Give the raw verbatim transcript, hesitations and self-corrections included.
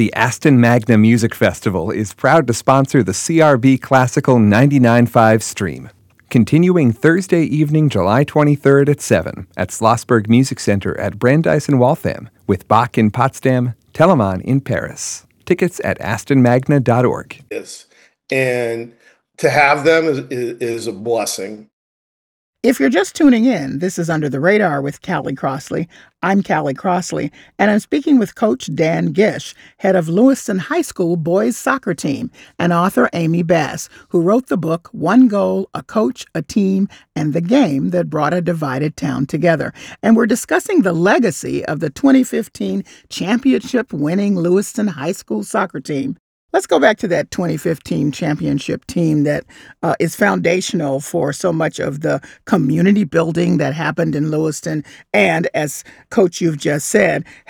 The Aston Magna Music Festival is proud to sponsor the C R B Classical ninety-nine point five stream. Continuing Thursday evening, July twenty-third at seven at Schlossberg Music Center at Brandeis in Waltham, with Bach in Potsdam, Telemann in Paris. Tickets at aston magna dot org. Yes. And to have them is, is, is a blessing. If you're just tuning in, this is Under the Radar with Callie Crossley. I'm Callie Crossley, and I'm speaking with Coach Dan Gish, head of Lewiston High School boys soccer team, and author Amy Bass, who wrote the book One Goal, A Coach, a Team, and the Game That Brought a Divided Town Together. And we're discussing the legacy of the twenty fifteen championship-winning Lewiston High School soccer team. Let's go back to that twenty fifteen championship team that uh, is foundational for so much of the community building that happened in Lewiston and, as Coach, you've just said,